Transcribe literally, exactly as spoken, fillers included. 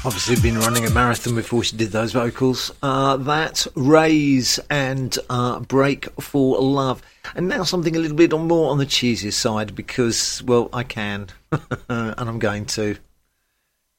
Obviously been running a marathon before she did those vocals. Uh, that, Raise and uh, Break for Love. And now something a little bit more on the cheesier side because, well, I can. And I'm going to.